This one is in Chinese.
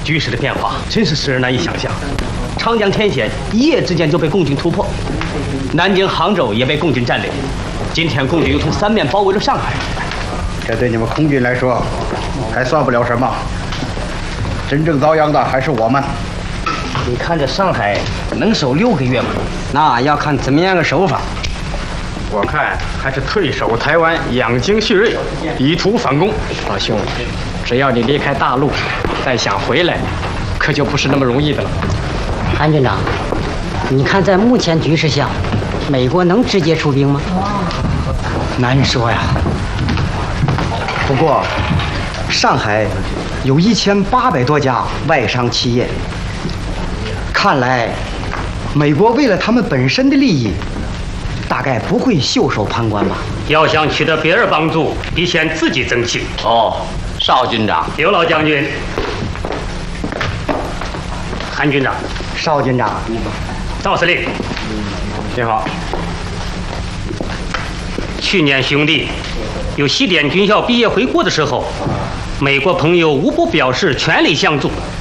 局势的变化真是使人难以想象。长江天险一夜之间就被共军突破，南京、杭州也被共军占领。今天共军又从三面包围了上海， 这对你们空军来说还算不了什么，真正遭殃的还是我们。 你看这上海能守6个月吗？ 那要看怎么样个守法。 我看还是退守台湾，养精蓄锐，以图反攻。老兄，只要你离开大陆，再想回来，可就不是那么容易的了。 韩军长，你看在目前局势下，美国能直接出兵吗？ 难说呀。不过，上海有1800多家外商企业，看来美国为了他们本身的利益，大概不会袖手旁观吧。 要想取得别人帮助，必先自己争气。 哦，邵军长， 刘老将军，韩军长， 邵军长， 赵司令， 你好。 去年兄弟有西点军校毕业回国的时候，美国朋友无不表示全力相助。